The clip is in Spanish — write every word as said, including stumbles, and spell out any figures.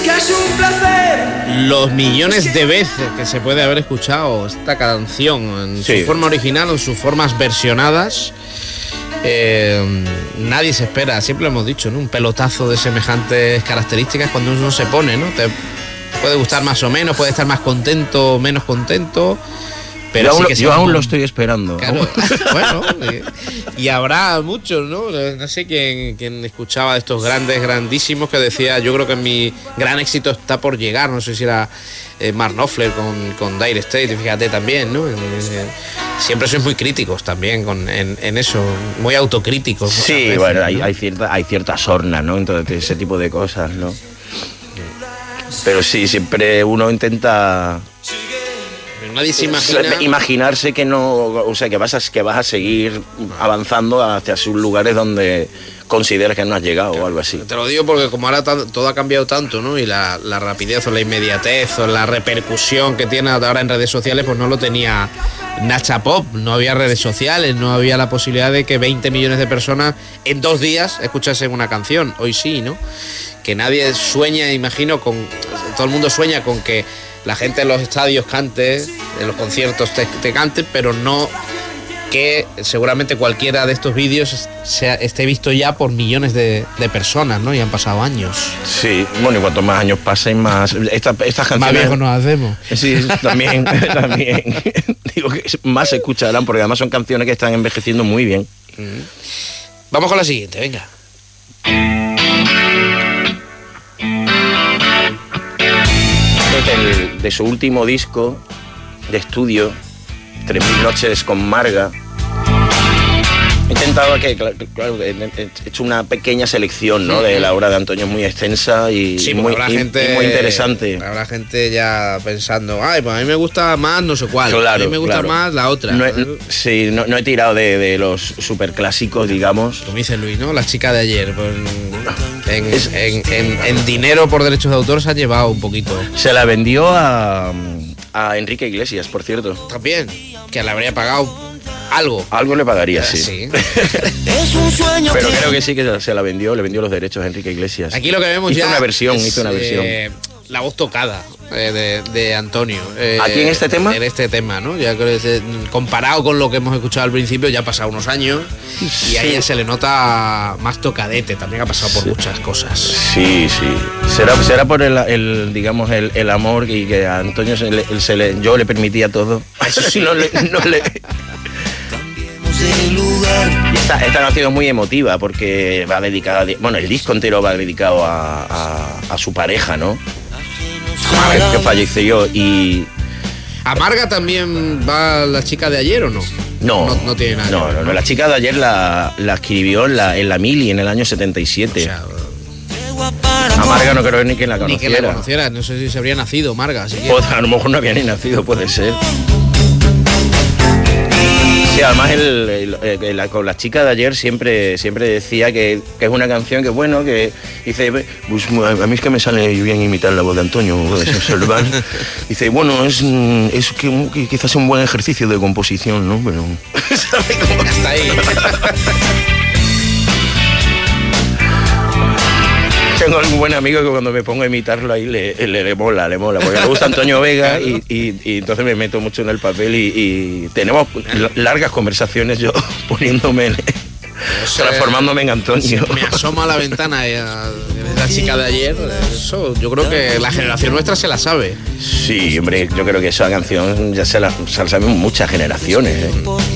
que es un placer. Los millones de veces que se puede haber escuchado esta canción en Sí. su forma original o en sus formas versionadas, eh, nadie se espera, siempre lo hemos dicho, ¿no? Un pelotazo de semejantes características cuando uno se pone, ¿no? Te puede gustar más o menos, puede estar más contento o menos contento. Pero yo sí aún, que yo sea aún un- lo estoy esperando. Claro, bueno, y, y habrá muchos, ¿no? No sé quién, quién escuchaba de estos grandes, grandísimos que decía, yo creo que mi gran éxito está por llegar, no sé si era eh, Mark Knopfler con, con Dire Straits, fíjate también, ¿no? En- en- siempre sois muy críticos también con, en, en eso, muy autocríticos. muchas Sí, veces, bueno, hay, ¿no? hay, cierta, hay cierta sorna, ¿no? Entonces, ese tipo de cosas, ¿no? Pero sí, siempre uno intenta Pero nadie se imagina... imaginarse que no, o sea, que vas a, que vas a seguir avanzando hacia sus lugares donde consideras que no has llegado o algo así. Te lo digo porque como ahora tan- todo ha cambiado tanto, ¿no? Y la, la rapidez o la inmediatez o la repercusión que tiene ahora en redes sociales, pues no lo tenía Nacha Pop. No había redes sociales, no había la posibilidad de que veinte millones de personas en dos días escuchasen una canción. Hoy sí, ¿no? Que nadie sueña, imagino, con... Todo el mundo sueña con que la gente en los estadios cante, en los conciertos te, te cante, pero no que seguramente cualquiera de estos vídeos sea, esté visto ya por millones de, de personas, ¿no? Y han pasado años. Sí, bueno, y cuanto más años pasen, más... Esta, estas canciones... Más viejos nos hacemos. Sí, también, también. Digo que más se escucharán, porque además son canciones que están envejeciendo muy bien. Vamos con la siguiente, venga. Del- de su último disco de estudio, Tres mil noches con Marga. He intentado que, claro, claro, he he hecho una pequeña selección, ¿no? De la obra de Antonio, es muy extensa y, Sí, y porque muy, habrá y- gente, y muy interesante. Habrá gente ya pensando, ay, pues a mí me gusta más no sé cuál, Claro, a mí me gusta claro. más la otra. No he, no- sí, no, no he tirado de, de los superclásicos, digamos. Como dice Luis, ¿no? La chica de ayer, pues, en, en- en- en dinero por derechos de autor se ha llevado un poquito. Se la vendió a, a Enrique Iglesias, por cierto. También, que le habría pagado algo. Algo le pagaría, sí. Sí. Es un sueño Pero que creo que sí que se la vendió, le vendió los derechos a Enrique Iglesias. Aquí lo que vemos hizo ya una versión, es, hizo una versión. eh, la voz tocada eh, de, de Antonio. Eh, ¿Aquí en este tema? En este tema, ¿no? Ya creo que, eh, comparado con lo que hemos escuchado al principio, ya ha pasado unos años y a Sí. ella se le nota más tocadete. También ha pasado por muchas cosas. Sí, sí. Será, será por el, el, digamos, el, el amor y que a Antonio se le, se le- yo le permitía todo. Eso sí, no le... No le... de lugar. Y esta, esta canción es muy emotiva porque va dedicada, a- bueno, el disco entero va dedicado a, a, a su pareja, ¿no? Que falleció y... ¿Amarga también va la chica de ayer o no? No, No, no tiene nada. No, no, no. La chica de ayer la, la escribió en la, en la Mili en el año setenta y O siete. sea, Amarga no creo ni que la ni que conociera. la conociera. No sé si se habría nacido Marga. siquiera. Pues a lo mejor no había ni nacido, puede ser. Sí, además el, el- el- la- con la chica de ayer siempre, siempre decía que, que es una canción que bueno, que dice, pues, a mí es que me sale bien imitar la voz de Antonio, puedes observar. Dice, bueno, es, mm, es que, que quizás es un buen ejercicio de composición, ¿no? Pero ¿sabe cómo? Hasta ahí. Tengo un buen amigo que cuando me pongo a imitarlo ahí le, le, le mola, le mola, porque me gusta Antonio Vega y, y- y entonces me meto mucho en el papel y, y tenemos largas conversaciones yo poniéndome, en- transformándome en Antonio. Me asomo a la ventana y a- la chica de ayer. Eso, yo creo que la generación nuestra se la sabe. Sí, hombre, yo creo que esa canción ya se la, se la saben muchas generaciones. ¿eh?